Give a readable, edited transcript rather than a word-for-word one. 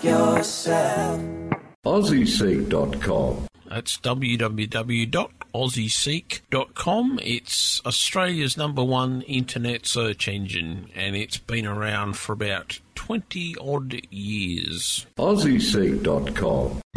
love yourself. AussieSeek.com. That's www.aussieseek.com. It's Australia's #1 internet search engine, and it's been around for about 20-odd years. AussieSeek.com.